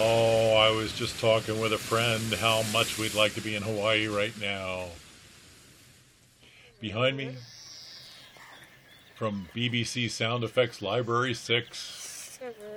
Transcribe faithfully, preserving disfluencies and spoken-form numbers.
Oh, I was just talking with a friend how much we'd like to be in Hawaii right now. Behind me, from B B C Sound Effects Library six,